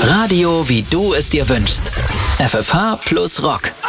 Radio, wie du es dir wünschst. FFH plus Rock.